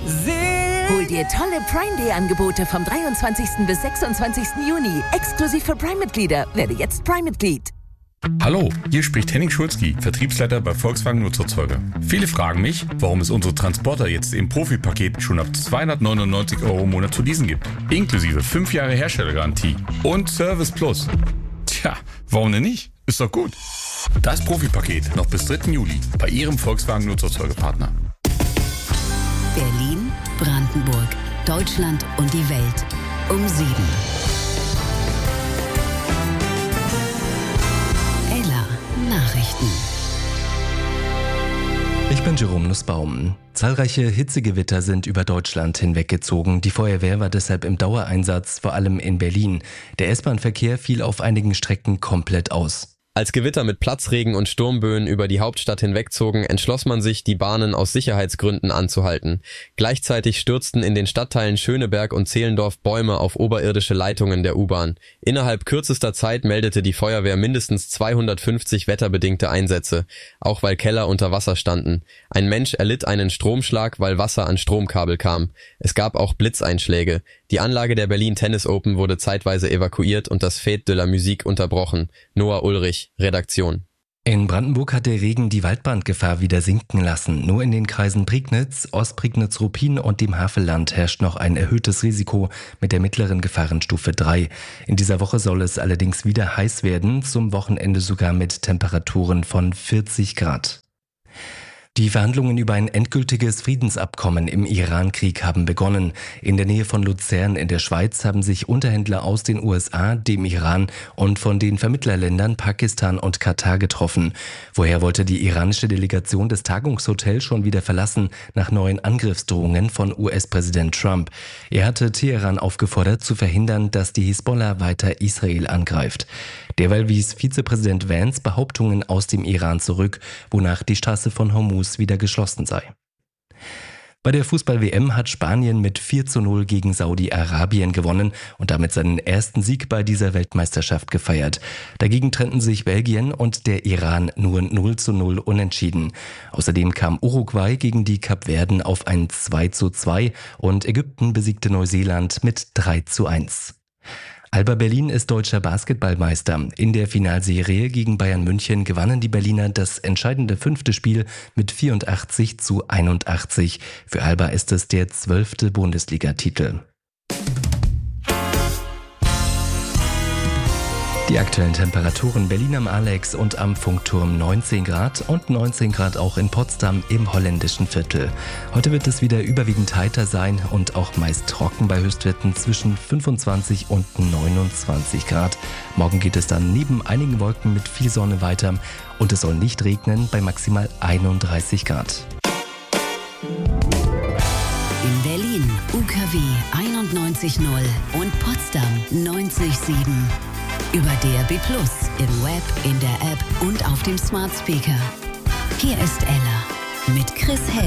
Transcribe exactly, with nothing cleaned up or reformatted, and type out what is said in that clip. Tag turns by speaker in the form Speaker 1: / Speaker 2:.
Speaker 1: Hol dir tolle Prime Day Angebote vom dreiundzwanzigsten bis sechsundzwanzigsten Juni. Exklusiv für Prime-Mitglieder. Werde jetzt Prime-Mitglied.
Speaker 2: Hallo, hier spricht Henning Schulzki, Vertriebsleiter bei Volkswagen Nutzerzeuger. Viele fragen mich, warum es unsere Transporter jetzt im Profi-Paket schon ab zweihundertneunundneunzig Euro im Monat zu leasen gibt. Inklusive fünf Jahre Herstellergarantie und Service Plus. Tja, warum denn nicht? Ist doch gut. Das Profi-Paket noch bis dritten Juli bei Ihrem Volkswagen Nutzerzeugerpartner.
Speaker 3: Berlin, Brandenburg, Deutschland und die Welt um sieben. Nachrichten.
Speaker 4: Ich bin Jerome Nussbaum. Zahlreiche Hitzegewitter sind über Deutschland hinweggezogen. Die Feuerwehr war deshalb im Dauereinsatz, vor allem in Berlin. Der S-Bahn-Verkehr fiel auf einigen Strecken komplett aus.
Speaker 5: Als Gewitter mit Platzregen und Sturmböen über die Hauptstadt hinwegzogen, entschloss man sich, die Bahnen aus Sicherheitsgründen anzuhalten. Gleichzeitig stürzten in den Stadtteilen Schöneberg und Zehlendorf Bäume auf oberirdische Leitungen der U-Bahn. Innerhalb kürzester Zeit meldete die Feuerwehr mindestens zweihundertfünfzig wetterbedingte Einsätze, auch weil Keller unter Wasser standen. Ein Mensch erlitt einen Stromschlag, weil Wasser an Stromkabel kam. Es gab auch Blitzeinschläge. Die Anlage der Berlin Tennis Open wurde zeitweise evakuiert und das Fête de la Musique unterbrochen. Noah Ulrich, Redaktion.
Speaker 4: In Brandenburg hat der Regen die Waldbrandgefahr wieder sinken lassen. Nur in den Kreisen Prignitz, Ostprignitz-Ruppin und dem Havelland herrscht noch ein erhöhtes Risiko mit der mittleren Gefahrenstufe drei. In dieser Woche soll es allerdings wieder heiß werden, zum Wochenende sogar mit Temperaturen von vierzig Grad. Die Verhandlungen über ein endgültiges Friedensabkommen im Iran-Krieg haben begonnen. In der Nähe von Luzern in der Schweiz haben sich Unterhändler aus den U S A, dem Iran und von den Vermittlerländern Pakistan und Katar getroffen. Vorher wollte die iranische Delegation das Tagungshotel schon wieder verlassen, nach neuen Angriffsdrohungen von U S-Präsident Trump. Er hatte Teheran aufgefordert, zu verhindern, dass die Hisbollah weiter Israel angreift. Derweil wies Vizepräsident Vance Behauptungen aus dem Iran zurück, wonach die Straße von Hormuz wieder geschlossen sei. Bei der Fußball-W M hat Spanien mit vier zu null gegen Saudi-Arabien gewonnen und damit seinen ersten Sieg bei dieser Weltmeisterschaft gefeiert. Dagegen trennten sich Belgien und der Iran nur null zu null unentschieden. Außerdem kam Uruguay gegen die Kapverden auf ein zwei zu zwei und Ägypten besiegte Neuseeland mit drei zu eins. Alba Berlin ist deutscher Basketballmeister. In der Finalserie gegen Bayern München gewannen die Berliner das entscheidende fünfte Spiel mit vierundachtzig zu einundachtzig. Für Alba ist es der zwölfte Bundesligatitel. Die aktuellen Temperaturen: Berlin am Alex und am Funkturm neunzehn Grad und neunzehn Grad auch in Potsdam im holländischen Viertel. Heute wird es wieder überwiegend heiter sein und auch meist trocken bei Höchstwerten zwischen fünfundzwanzig und neunundzwanzig Grad. Morgen geht es dann neben einigen Wolken mit viel Sonne weiter und es soll nicht regnen bei maximal einunddreißig Grad.
Speaker 3: In Berlin U K W einundneunzig Komma null und Potsdam neunzig Komma sieben. Über D A B plus, im Web, in der App und auf dem Smart Speaker. Hier ist Ella mit Chris Held.